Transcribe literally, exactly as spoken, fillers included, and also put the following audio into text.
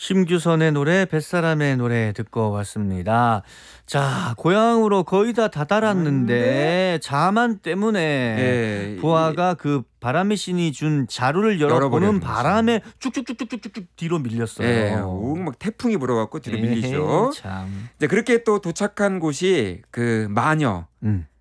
심규선의 노래, 뱃사람의 노래 듣고 왔습니다. 자, 고향으로 거의 다 다다랐는데 자만 때문에 예, 부하가 그 바람의 신이 준 자루를 열어버리는 열어보는 거죠. 바람에 쭉쭉쭉쭉쭉쭉 뒤로 밀렸어요. 예, 우, 막 태풍이 불어갖고 뒤로 에헤이, 밀리죠. 참. 이제 그렇게 또 도착한 곳이 그 마녀. 음.